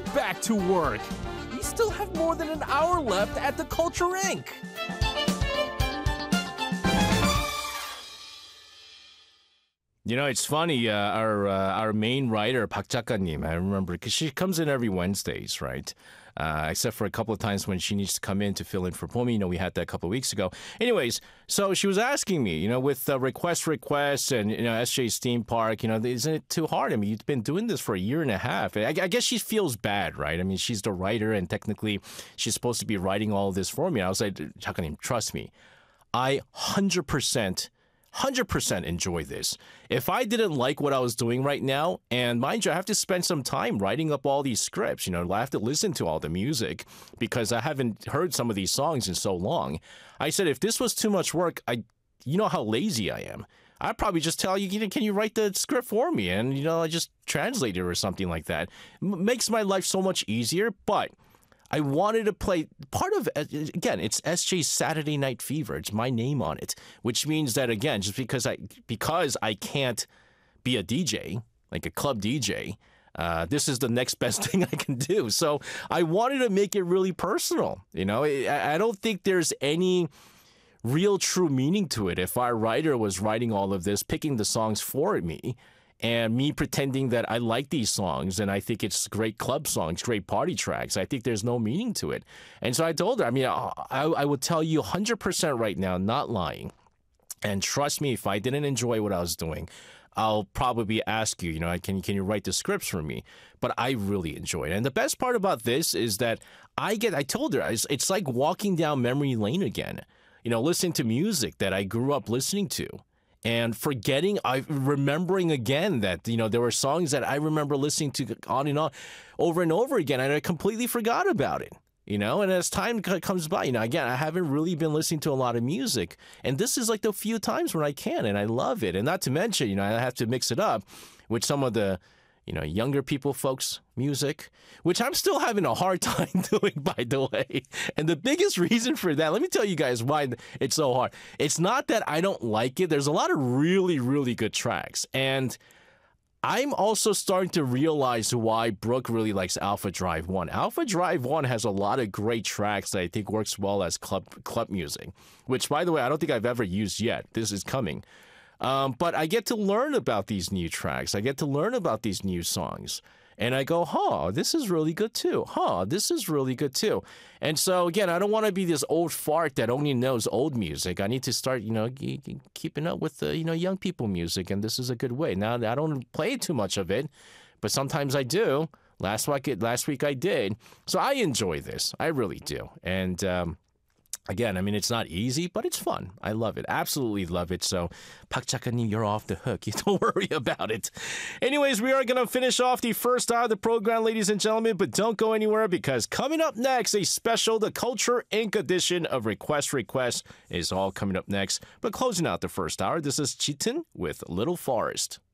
back to work. We still have more than an hour left at the Culture Inc. You know, it's funny, our main writer, Park 작가님, I remember, because she comes in every Wednesdays, right? Except for a couple of times when she needs to come in to fill in for Pomi. You know, we had that a couple of weeks ago. Anyways, so she was asking me, you know, with requests and, you know, SJ's theme park, you know, isn't it too hard? I mean, you've been doing this for a year and a half. I guess she feels bad, right? I mean, she's the writer, and technically she's supposed to be writing all of this for me. I was like, 작가님, trust me. I 100% enjoy this. If I didn't like what I was doing right now, and mind you, I have to spend some time writing up all these scripts, you know, I have to listen to all the music because I haven't heard some of these songs in so long. I said, if this was too much work, you know how lazy I am. I'd probably just tell you, can you write the script for me? And, you know, I just translate it or something like that. Makes my life so much easier, but I wanted to play part of, again, it's SJ's Saturday Night Fever. It's my name on it, which means that, again, just because I can't be a DJ, like a club DJ, this is the next best thing I can do. So I wanted to make it really personal. You know, I don't think there's any real true meaning to it if our writer was writing all of this, picking the songs for me, and me pretending that I like these songs and I think it's great club songs, great party tracks. I think there's no meaning to it. And so I told her, I mean, I would tell you 100% right now, not lying. And trust me, if I didn't enjoy what I was doing, I'll probably ask you, you know, can you write the scripts for me? But I really enjoy it. And the best part about this is that I told her, it's like walking down memory lane again. You know, listening to music that I grew up listening to. And remembering again that, you know, there were songs that I remember listening to on and on over and over again, and I completely forgot about it, you know? And as time comes by, you know, again, I haven't really been listening to a lot of music, and this is like the few times when I can, and I love it. And not to mention, you know, I have to mix it up with some of the, you know, younger people folks' music, which I'm still having a hard time doing, by the way. And the biggest reason for that, let me tell you guys why it's so hard. It's not that I don't like it. There's a lot of really, really good tracks. And I'm also starting to realize why Brooke really likes Alpha Drive 1. Alpha Drive 1 has a lot of great tracks that I think works well as club music, which, by the way, I don't think I've ever used yet. This is coming. But I get to learn about these new tracks. I get to learn about these new songs. And I go, this is really good too. This is really good too. And so, again, I don't want to be this old fart that only knows old music. I need to start, you know, keeping up with the, you know, young people music. And this is a good way. Now, I don't play too much of it, but sometimes I do. Last week I did. So I enjoy this. I really do. And, again, I mean, it's not easy, but it's fun. I love it. Absolutely love it. So, Park 작가님, you're off the hook. You don't worry about it. Anyways, we are going to finish off the first hour of the program, ladies and gentlemen, but don't go anywhere because coming up next, a special The Culture Inc. edition of Request is all coming up next. But closing out the first hour, this is Chitin with Little Forest.